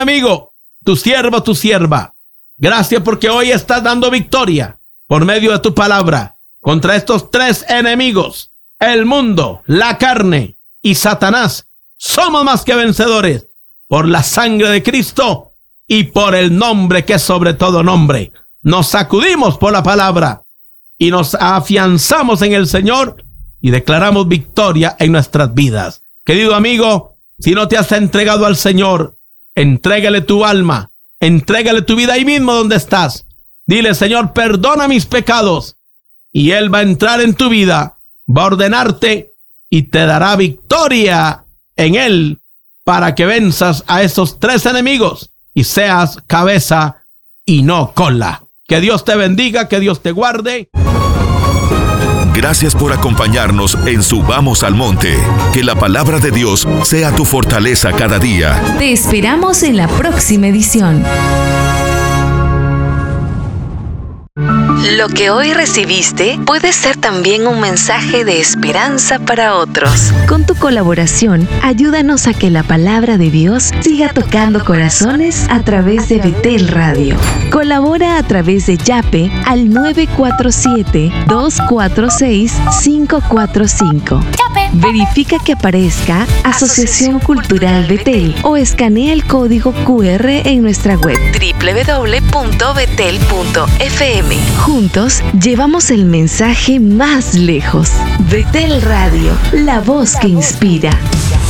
amigo, tu siervo, tu sierva. Gracias porque hoy estás dando victoria por medio de tu palabra contra estos tres enemigos: el mundo, la carne y Satanás. Somos más que vencedores por la sangre de Cristo y por el nombre que es sobre todo nombre. Nos sacudimos por la palabra y nos afianzamos en el Señor y declaramos victoria en nuestras vidas. Querido amigo, si no te has entregado al Señor, entrégale tu alma, entrégale tu vida ahí mismo donde estás. Dile: Señor, perdona mis pecados. Y Él va a entrar en tu vida, va a ordenarte y te dará victoria en Él para que venzas a esos tres enemigos y seas cabeza y no cola. Que Dios te bendiga, que Dios te guarde. Gracias por acompañarnos en Subamos al Monte. Que la palabra de Dios sea tu fortaleza cada día. Te esperamos en la próxima edición. Lo que hoy recibiste puede ser también un mensaje de esperanza para otros. Con tu colaboración, ayúdanos a que la palabra de Dios siga tocando corazones a través de Betel Radio. Colabora a través de Yape al 947-246-545. Verifica que aparezca Asociación Cultural Betel o escanea el código QR en nuestra web www.betel.fm. Juntos llevamos el mensaje más lejos. Betel Radio, la voz que inspira.